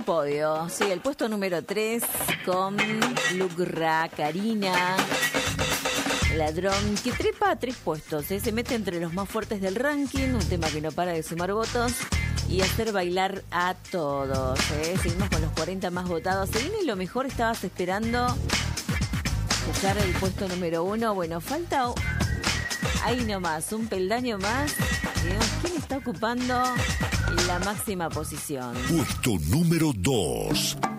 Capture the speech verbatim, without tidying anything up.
podio. Sí, el puesto número tres con Lugra Karina. Ladrón que trepa a tres puestos, ¿eh? Se mete entre los más fuertes del ranking, un tema que no para de sumar votos y hacer bailar a todos, ¿eh? Seguimos con los cuarenta más votados. Se viene lo mejor, estabas esperando escuchar el puesto número uno. Bueno, falta ahí nomás, un peldaño más. Digamos, ¿quién está ocupando la máxima posición? Puesto número dos.